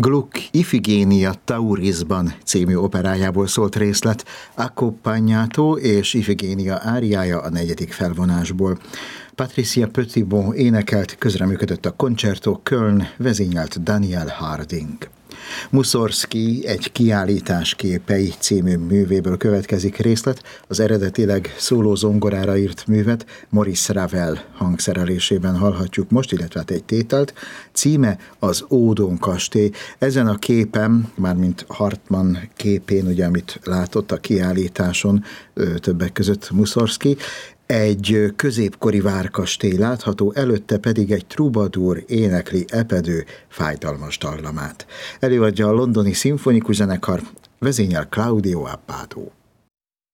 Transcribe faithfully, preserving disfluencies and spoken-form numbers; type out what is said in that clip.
Gluck Ifigénia Taurisban című operájából szólt részlet, Accompagnato és Ifigénia áriája a negyedik felvonásból. Patricia Petitbon énekelt, közreműködött a Concerto Köln, vezényelt Daniel Harding. Mussorgsky egy kiállítás képei című művéből következik részlet, az eredetileg szóló zongorára írt művet Maurice Ravel hangszerelésében hallhatjuk most, illetve hát egy tételt. Címe az Ódon kastély. Ezen a képen, mármint Hartmann képén, ugye, amit látott a kiállításon, többek között Mussorgsky, egy középkori várkastély látható, előtte pedig egy troubadour énekli epedő fájdalmas dallamát. Előadja a londoni szimfonikus zenekar, vezényel Claudio Abbado.